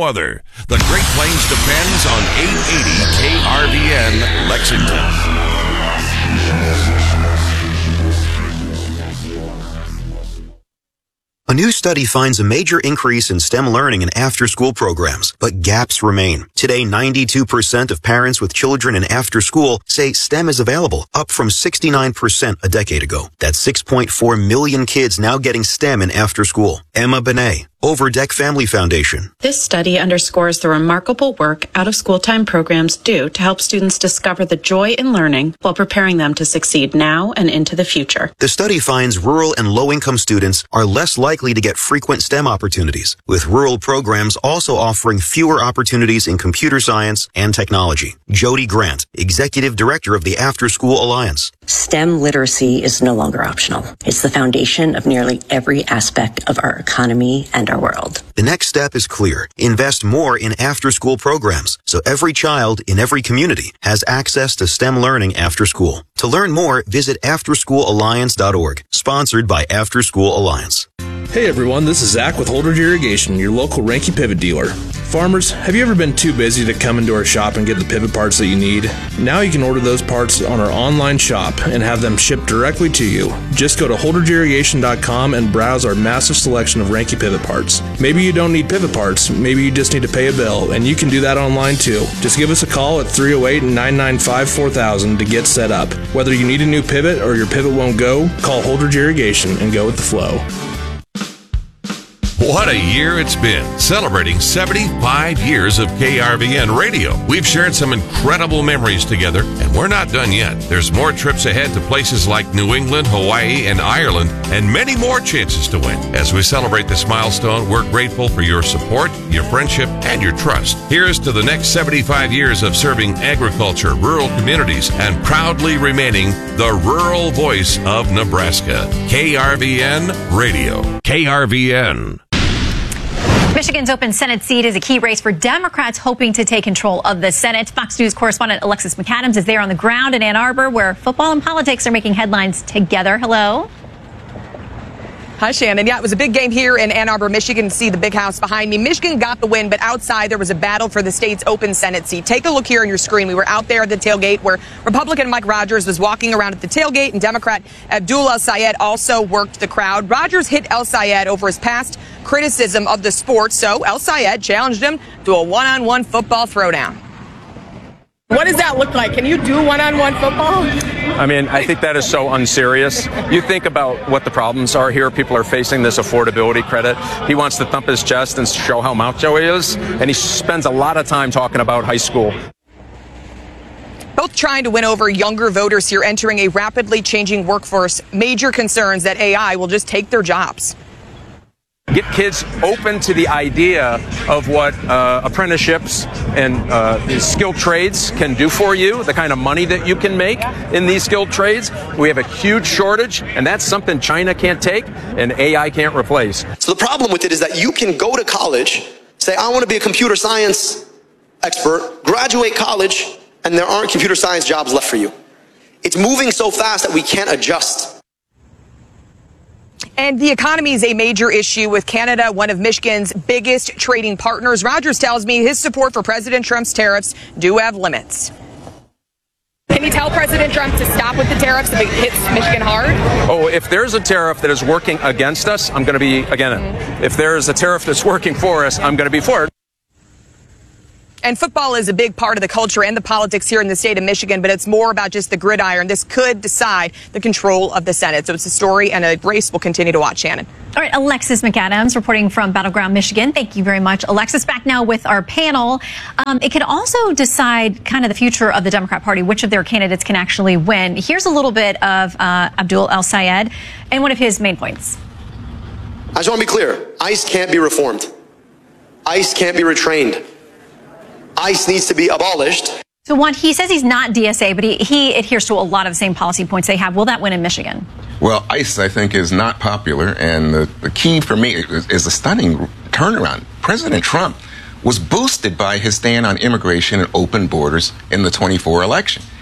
other. The Great Plains depends on 880 KRVN Lexington. A new study finds a major increase in STEM learning in after-school programs, but gaps remain. Today, 92% of parents with children in after-school say STEM is available, up from 69% a decade ago. That's 6.4 million kids now getting STEM in after-school. Emma Benet, Overdeck Family Foundation. This study underscores the remarkable work out-of-school time programs do to help students discover the joy in learning while preparing them to succeed now and into the future. The study finds rural and low-income students are less likely to get frequent STEM opportunities, with rural programs also offering fewer opportunities in computer science and technology. Jody Grant, Executive Director of the After School Alliance. STEM literacy is no longer optional. It's the foundation of nearly every aspect of our economy and our world. The next step is clear. Invest more in after-school programs so every child in every community has access to STEM learning after school. To learn more, visit afterschoolalliance.org, sponsored by After School Alliance. Hey everyone, this is Zach with Holdridge Irrigation, your local Ranky pivot dealer. Farmers, have you ever been too busy to come into our shop and get the pivot parts that you need? Now you can order those parts on our online shop and have them shipped directly to you. Just go to holdridgeirrigation.com and browse our massive selection of Ranky pivot parts. Maybe you don't need pivot parts, maybe you just need to pay a bill, and you can do that online too. Just give us a call at 308-995-4000 to get set up. Whether you need a new pivot or your pivot won't go, call Holdridge Irrigation and go with the flow. What a year it's been, celebrating 75 years of KRVN radio. We've shared some incredible memories together, and we're not done yet. There's more trips ahead to places like New England, Hawaii, and Ireland, and many more chances to win. As we celebrate this milestone, we're grateful for your support, your friendship, and your trust. Here's to the next 75 years of serving agriculture, rural communities, and proudly remaining the rural voice of Nebraska. KRVN Radio. KRVN. Michigan's open Senate seat is a key race for Democrats hoping to take control of the Senate. Fox News correspondent Alexis McAdams is there on the ground in Ann Arbor, where football and politics are making headlines together. Hello. Hi, Shannon. Yeah, it was a big game here in Ann Arbor, Michigan. See the big house behind me. Michigan got the win, but outside there was a battle for the state's open Senate seat. Take a look here on your screen. We were out there at the tailgate where Republican Mike Rogers was walking around at the tailgate, and Democrat Abdul El-Sayed also worked the crowd. Rogers hit El-Sayed over his past criticism of the sport, so El-Sayed challenged him to a one-on-one football throwdown. What does that look like? Can you do one-on-one football? I mean, I think that is so unserious. You think about what the problems are here. People are facing this affordability credit. He wants to thump his chest and show how macho he is, and he spends a lot of time talking about high school. Both trying to win over younger voters here entering a rapidly changing workforce. Major concerns that AI will just take their jobs. Get kids open to the idea of what apprenticeships and skilled trades can do for you, the kind of money that you can make in these skilled trades. We have a huge shortage, and that's something China can't take and AI can't replace. So the problem with it is that you can go to college, say, I want to be a computer science expert, graduate college, and there aren't computer science jobs left for you. It's moving so fast that we can't adjust. And the economy is a major issue with Canada, one of Michigan's biggest trading partners. Rogers tells me his support for President Trump's tariffs do have limits. Can you tell President Trump to stop with the tariffs if it hits Michigan hard? Oh, if there's a tariff that is working against us, I'm going to be against it. If there's a tariff that's working for us, I'm going to be for it. And football is a big part of the culture and the politics here in the state of Michigan, but it's more about just the gridiron. This could decide the control of the Senate. So it's a story and a race we'll continue to watch, Shannon. All right, Alexis McAdams reporting from Battleground, Michigan. Thank you very much. Alexis, back now with our panel. It could also decide kind of the future of the Democrat Party, which of their candidates can actually win. Here's a little bit of Abdul El-Sayed and one of his main points. I just want to be clear. ICE can't be reformed. ICE can't be retrained. ICE needs to be abolished. So one, he says he's not DSA, but he adheres to a lot of the same policy points they have. Will that win in Michigan? Well, ICE, I think, is not popular, and the key for me is a stunning turnaround. President Trump was boosted by his stand on immigration and open borders in the 24 election.